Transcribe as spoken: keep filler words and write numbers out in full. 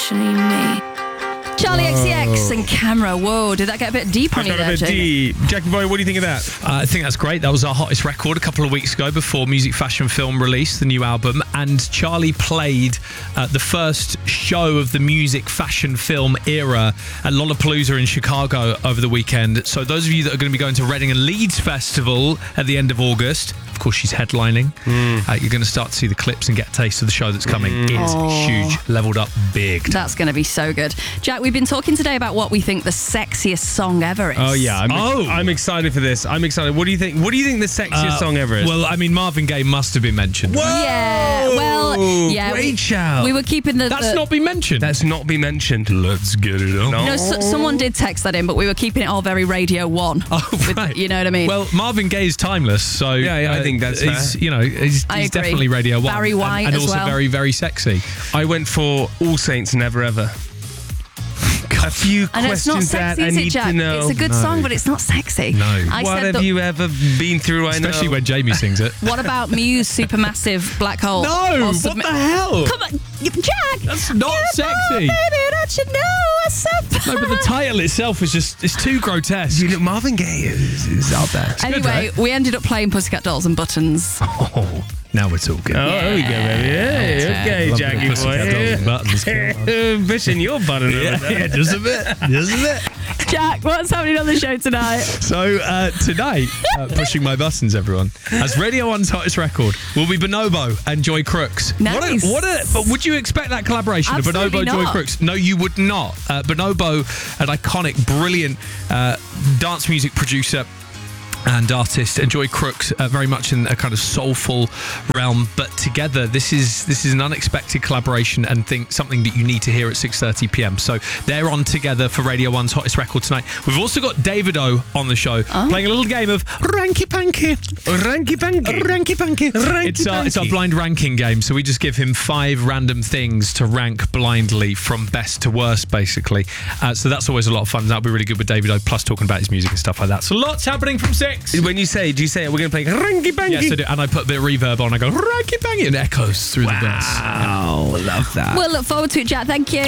Actually Me. Charlie X C X and Camera. Whoa, did that get a bit deep on you there, a bit Jamie? deep. Jackie Boy, what do you think of that? Uh, I think that's great. That was our hottest record a couple of weeks ago before Music Fashion Film released the new album. And Charlie played uh, the first show of the Music Fashion Film era at Lollapalooza in Chicago over the weekend. So those of you that are going to be going to Reading and Leeds Festival at the end of August, of course she's headlining, mm. uh, you're going to start to see the clips and get a taste of the show that's coming. Mm. It's oh. huge, leveled up big. That's going to be so good. Jack, we've been talking today about what we think the sexiest song ever is. Oh yeah, I'm, oh. I'm excited for this. I'm excited. What do you think? What do you think the sexiest uh, song ever is? Well, I mean, Marvin Gaye must have been mentioned. Whoa! Yeah, well, yeah. Great we, shout. We were keeping the... That's the, not been mentioned. That's not been mentioned. Let's get it on. No, no so, someone did text that in, but we were keeping it all very Radio One. Oh, right. With, you know what I mean? Well, Marvin Gaye is timeless, so... Yeah, yeah, I think that's he's, fair. You know, he's, I he's agree. definitely Radio One. Barry White and, and as also well. very, very sexy. I went for All Saints Never Ever. A few and it's not questions sexy, that I is it, need Jack? to know. It's a good No. song, but it's not sexy. No. I What said have that, you ever been through? I Especially know. when Jamie sings it. What about Muse Supermassive Black Hole? No! Or What submi- the hell? Come on, you- Jack! That's not Come sexy. on, baby, don't you know what's up? No, but the title itself is just... It's too grotesque. You know, Marvin Gaye is, is out there. Anyway, good, right? we ended up playing Pussycat Dolls and Buttons. Oh, now we're talking. Oh, there we go, baby. Yeah, okay, Love Jackie the Pussycat Dolls and Buttons. boy. Pushing your button over Yeah, there. yeah, just a bit. Just a bit. Jack, what's happening on the show tonight? So uh, tonight, uh, pushing my buttons, everyone, as Radio One's hottest record will be Bonobo and Joy Crooks. Nice. What a, what a, but would you expect that collaboration Absolutely of Bonobo, Joy not. Crooks? No, you would not. Uh, Bonobo, an iconic, brilliant uh, dance music producer and artist, and Joy Crooks, uh, very much in a kind of soulful realm. But together, this is this is an unexpected collaboration and think something that you need to hear at six thirty p m. So they're on together for Radio One's hottest record tonight. We've also got Davido on the show, oh. playing a little game of Ranky Panky. Ranky Panky. Ranky Panky. It's our, it's our blind ranking game. So we just give him five random things to rank blindly from best to worst, basically. Uh, so that's always a lot of fun. That'll be really good with Davido, plus talking about his music and stuff like that. So lots happening from six. When you say, do you say it? We're going to play Ranky Panky? Yes, I do. And I put a bit of reverb on. I go, Ranky Panky, and it echoes through wow. the bass. Wow, love that. We'll look forward to it, Jack. Thank you.